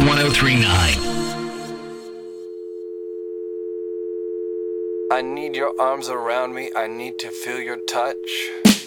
1039. I need your arms around me. I need to feel your touch.